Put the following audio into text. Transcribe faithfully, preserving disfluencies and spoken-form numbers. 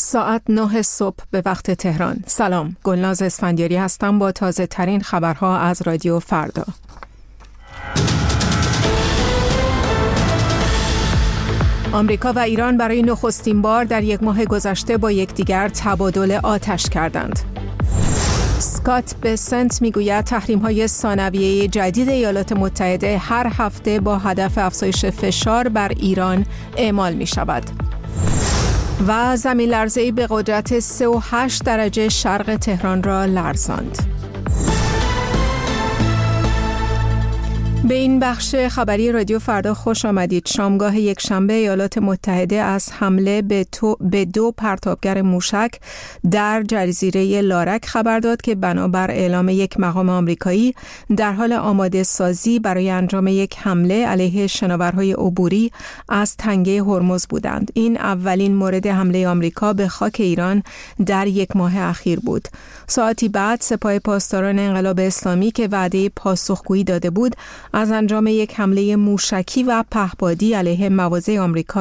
ساعت نه صبح به وقت تهران. سلام، گلناز اسفندیاری هستم با تازه ترین خبرها از رادیو فردا. آمریکا و ایران برای نخستین بار در یک ماه گذشته با یکدیگر تبادل آتش کردند. اسکات بسنت میگوید تحریم‌های ثانویه جدید ایالات متحده هر هفته با هدف افزایش فشار بر ایران اعمال می‌شود. و زمین لرزه‌ای به قدرت سه و هشت درجه شرق تهران را لرزاند. به این بخش خبری رادیو فردا خوش آمدید. شامگاه یک شنبه ایالات متحده از حمله به, تو به دو پرتابگر موشک در جزیره لارک خبر داد که بنابر اعلام یک مقام آمریکایی در حال آماده سازی برای انجام یک حمله علیه شناورهای عبوری از تنگه هرمز بودند. این اولین مورد حمله آمریکا به خاک ایران در یک ماه اخیر بود. ساعتی بعد سپاه پاسداران انقلاب اسلامی که وعده پاسخگویی داده بود از انجام یک حمله موشکی و پهپادی علیه مواضع آمریکا